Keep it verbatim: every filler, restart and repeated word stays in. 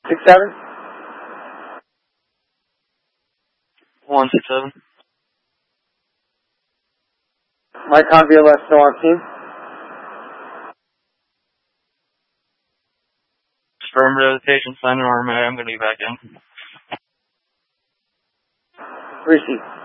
Six seven. One six seven. Mike Convio left still on team. Affirmative, patient sign in arm. I'm going to be back in. Receive.